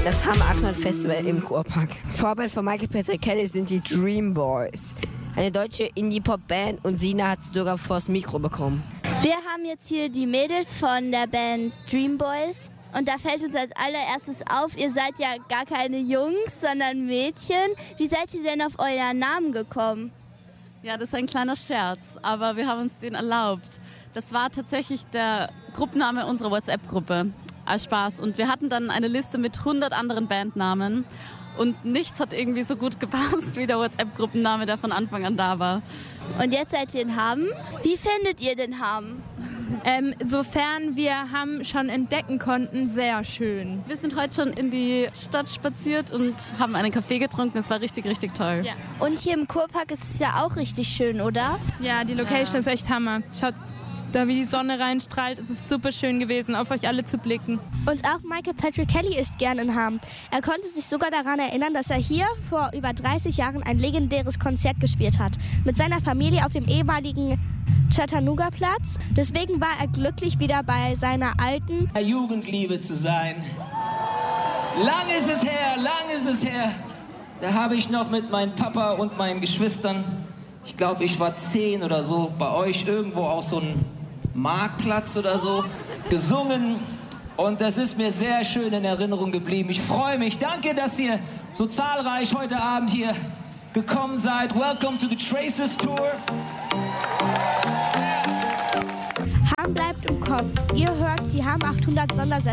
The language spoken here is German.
Das Hammer 800 Festival im Kurpark. Vorbild von Michael Patrick Kelly sind die Dream Boys. Eine deutsche Indie-Pop-Band und Sina hat sogar vors Mikro bekommen. Wir haben jetzt hier die Mädels von der Band Dream Boys. Und da fällt uns als allererstes auf, ihr seid ja gar keine Jungs, sondern Mädchen. Wie seid ihr denn auf euren Namen gekommen? Ja, das ist ein kleiner Scherz, aber wir haben uns den erlaubt. Das war tatsächlich der Gruppenname unserer WhatsApp-Gruppe als Spaß. Und wir hatten dann eine Liste mit 100 anderen Bandnamen. Und nichts hat irgendwie so gut gepasst wie der WhatsApp-Gruppenname, der von Anfang an da war. Und jetzt seid ihr in Hamm. Wie findet ihr den Hamm? Sofern wir Hamm schon entdecken konnten, sehr schön. Wir sind heute schon in die Stadt spaziert und haben einen Kaffee getrunken. Es war richtig, richtig toll. Ja. Und hier im Kurpark ist es ja auch richtig schön, oder? Ja, die Location ist echt Hammer. Schaut da, wie die Sonne reinstrahlt. Es ist super schön gewesen, auf euch alle zu blicken. Und auch Michael Patrick Kelly ist gern in Hamm. Er konnte sich sogar daran erinnern, dass er hier vor über 30 Jahren ein legendäres Konzert gespielt hat. Mit seiner Familie auf dem ehemaligen Chattanooga-Platz. Deswegen war er glücklich, wieder bei seiner alten Jugendliebe zu sein. Lang ist es her. Da habe ich noch mit meinem Papa und meinen Geschwistern, ich glaube, ich war 10 oder so, bei euch irgendwo auf so einem Marktplatz oder so, gesungen. Und das ist mir sehr schön in Erinnerung geblieben. Ich freue mich. Danke, dass ihr so zahlreich heute Abend hier gekommen seid. Welcome to the Traces Tour. Hamm bleibt im Kopf. Ihr hört die Hamm 800 Sondersendung.